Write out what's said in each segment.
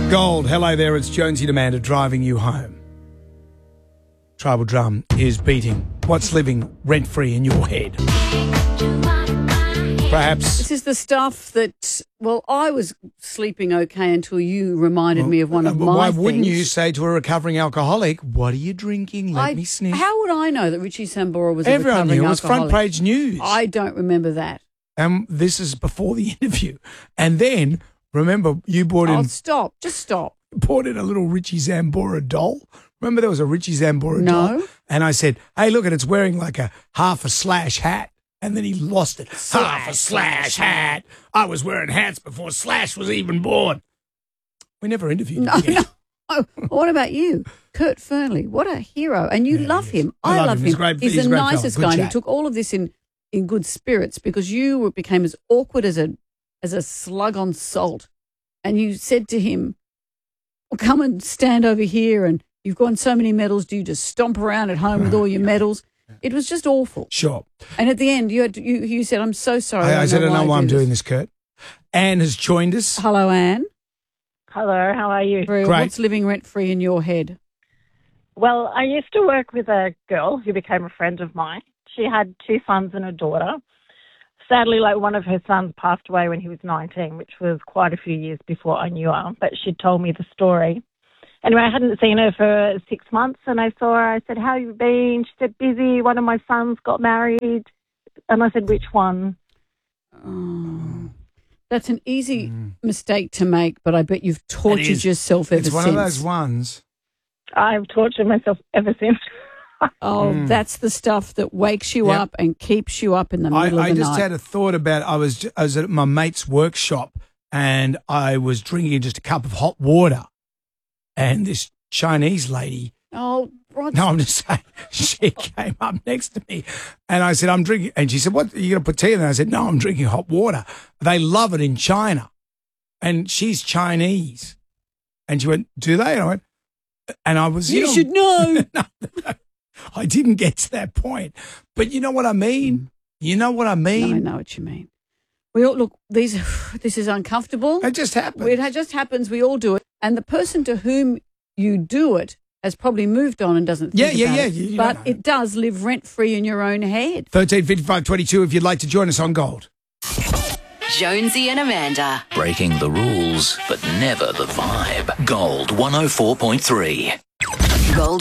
Gold, hello there, it's Jonesy and Amanda driving you home. Tribal Drum is beating what's living rent-free in your head. Perhaps. This is the stuff that, well, I was sleeping okay until you reminded me of one of my Why things. wouldn't you say to a recovering alcoholic, what are you drinking? Let me sniff. How would I know that Richie Sambora was Everyone a recovering knew. It was alcoholic? front page news. I don't remember that. This is before the interview. And then, remember, you brought in... Stop. Just stop. Bought in a little Richie Zambora doll. Remember there was a Richie Zambora doll? No. And I said, hey, look, it's wearing like a half a slash hat. And then he lost it. Half a slash hat. I was wearing hats before Slash was even born. We never interviewed him again. No. What about you? Kurt Fernley, what a hero. And you love him. I love him. He's great. He's He's the a great nicest fella. guy. Good And he chat. took all of this in good spirits because you became as awkward as a slug on salt. And you said to him, well, come and stand over here and you've got so many medals. Do you just stomp around at home with all your medals? It was just awful. Sure. And at the end, you said, I'm so sorry. I said, I know why I'm doing this, Kurt. Anne has joined us. Hello, Anne. Hello, how are you? Great. What's living rent-free in your head? Well, I used to work with a girl who became a friend of mine. She had 2 sons and a daughter. Sadly, one of her sons passed away when he was 19, which was quite a few years before I knew her, but she told me the story. Anyway, I hadn't seen her for 6 months, and I saw her. I said, how you been? She said, busy. One of my sons got married. And I said, which one? Oh, that's an easy mistake to make, but I bet you've tortured yourself ever since. It's one of those ones. I've tortured myself ever since. That's the stuff that wakes you up and keeps you up in the middle of the night. I just had a thought about, I was at my mate's workshop and I was drinking just a cup of hot water. And this Chinese lady. Oh, Rod. No, I'm just saying. She came up next to me and I said, I'm drinking. And she said, what, are you going to put tea in there? I said, no, I'm drinking hot water. They love it in China. And she's Chinese. And she went, do they? And I went, and I was, you should know. No, I didn't get to that point. But you know what I mean? You know what I mean? I know what you mean. We all look. This is uncomfortable. It just happens. It just happens. We all do it, and the person to whom you do it has probably moved on and doesn't think about it. But it does live rent free in your own head. 135522 if you'd like to join us on Gold. Jonesy and Amanda. Breaking the rules, but never the vibe. Gold 104.3. Gold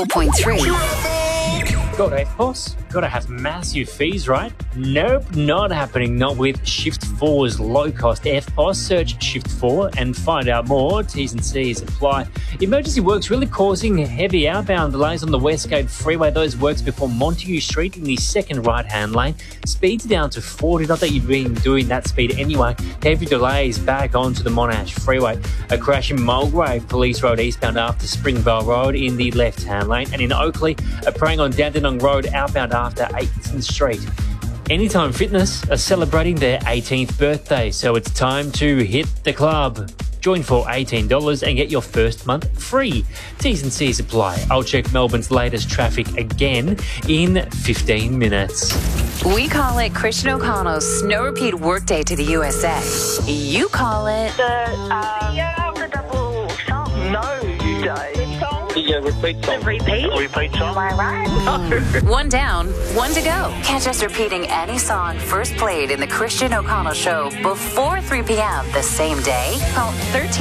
104.3. Got EFTPOS? Gotta have massive fees, right? Nope, not happening. Not with Shift4's low-cost EFTPOS. Search Shift4 and find out more. T's and C's apply. Emergency works really causing heavy outbound delays on the Westgate Freeway. Those works before Montague Street in the second right-hand lane. Speed's down to 40. Not that you've been doing that speed anyway. Heavy delays back onto the Monash Freeway. A crash in Mulgrave Police Road eastbound after Springvale Road in the left-hand lane. And in Oakley, a praying on Dandenong Road outbound after 8th Street. Anytime Fitness are celebrating their 18th birthday, so it's time to hit the club. Join for $18 and get your first month free. T's and C's apply. I'll check Melbourne's latest traffic again in 15 minutes. We call it Christian O'Connell's Snow Repeat Workday to the USA. You call it... The double song. No day. The repeat song. The repeat? Repeat song. Am I right? One down, one to go. Catch us repeating any song first played in the Christian O'Connell Show before 3 p.m. the same day. Call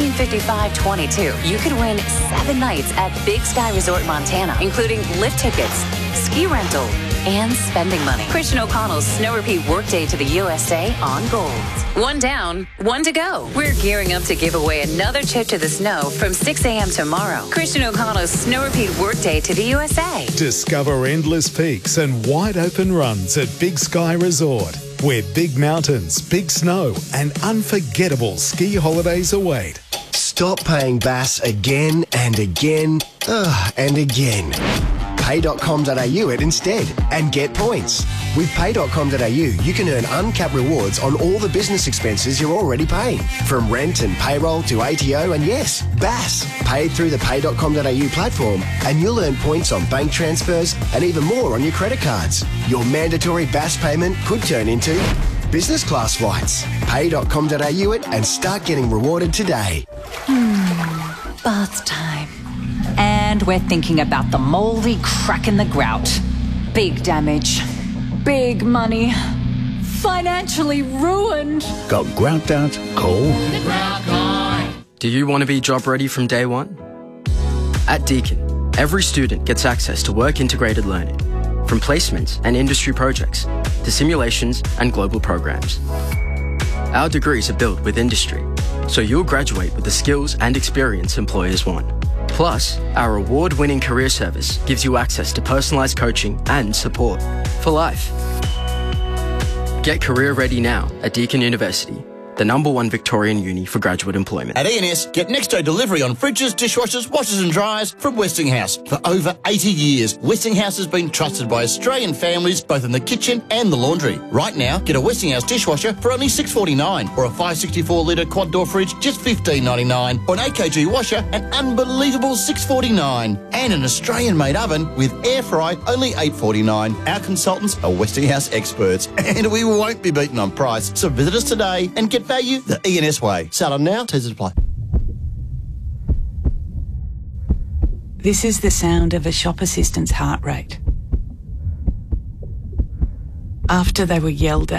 1355-22. You could win 7 nights at Big Sky Resort, Montana, including lift tickets, ski rental, and spending money. Christian O'Connell's Snow Repeat Workday to the USA on Gold. One down, one to go. We're gearing up to give away another trip to the snow from 6 a.m. tomorrow. Christian O'Connell's Snow Repeat Workday to the USA. Discover endless peaks and wide open runs at Big Sky Resort, where big mountains, big snow, and unforgettable ski holidays await. Stop paying Bass again and again and again. Pay.com.au it instead and get points. With Pay.com.au, you can earn uncapped rewards on all the business expenses you're already paying, from rent and payroll to ATO and yes, Bass. Paid through the Pay.com.au platform and you'll earn points on bank transfers and even more on your credit cards. Your mandatory Bass payment could turn into business class flights. Pay.com.au it and start getting rewarded today. bath time. And we're thinking about the mouldy crack in the grout. Big damage. Big money. Financially ruined. Got grout doubt? Call The Grout Guy. Do you want to be job ready from day one? At Deakin, every student gets access to work-integrated learning, from placements and industry projects to simulations and global programs. Our degrees are built with industry, so you'll graduate with the skills and experience employers want. Plus, our award-winning career service gives you access to personalised coaching and support for life. Get career ready now at Deakin University, the #1 Victorian uni for graduate employment. At E&S, get next day delivery on fridges, dishwashers, washers and dryers from Westinghouse. For over 80 years, Westinghouse has been trusted by Australian families both in the kitchen and the laundry. Right now, get a Westinghouse dishwasher for only $6.49 or a 564-litre quad-door fridge just $15.99 or an 8kg washer an unbelievable $6.49 and an Australian-made oven with air fry only $8.49. Our consultants are Westinghouse experts and we won't be beaten on price, so visit us today and get value the E&S way. Sell them now, T's apply. This is the sound of a shop assistant's heart rate. After they were yelled at